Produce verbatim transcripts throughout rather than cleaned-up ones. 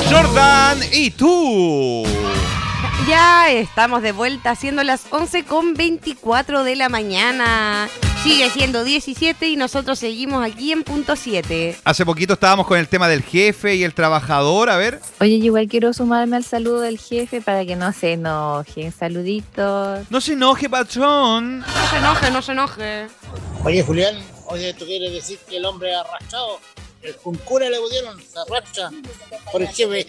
Jordan y tú. Ya estamos de vuelta siendo las once con veinticuatro de la mañana. Sigue siendo diecisiete y nosotros seguimos aquí en punto siete. Hace poquito estábamos con el tema del jefe y el trabajador, a ver. Oye, yo igual quiero sumarme al saludo del jefe para que no se enojen. Saluditos. No se enoje, patrón. No se enoje, no se enoje. Oye, Julián, oye, ¿tú quieres decir que el hombre arrastrado, el cuncura le pusieron, se arrastra por el jefe?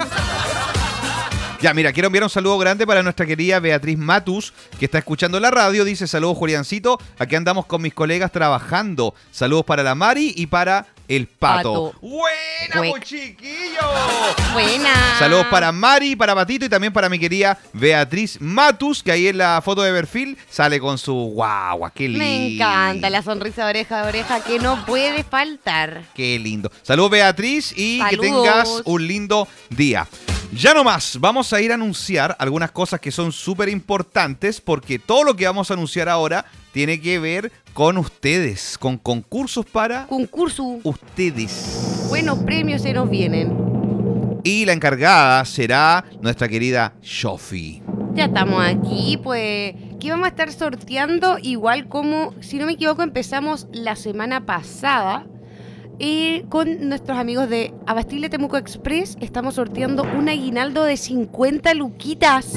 Ya, mira, quiero enviar un saludo grande para nuestra querida Beatriz Matus, que está escuchando la radio. Dice, saludos, Juliancito. Aquí andamos con mis colegas trabajando. Saludos para la Mari y para el Pato. Pato. ¡Buena, Bue- pues, chiquillo! Buena. Saludos para Mari, para Patito y también para mi querida Beatriz Matus, que ahí en la foto de perfil sale con su guagua. ¡Qué lindo! Me encanta la sonrisa de oreja a oreja que no puede faltar. ¡Qué lindo! Saludos, Beatriz, y Saludos. que tengas un lindo día. Ya no más, vamos a ir a anunciar algunas cosas que son súper importantes porque todo lo que vamos a anunciar ahora tiene que ver con ustedes, con concursos para Concurso. ustedes. Buenos premios se nos vienen. Y la encargada será nuestra querida Shofi. Ya estamos aquí, pues, que vamos a estar sorteando igual como, si no me equivoco, empezamos la semana pasada. Y con nuestros amigos de Abastile Temuco Express estamos sorteando un aguinaldo de cincuenta luquitas.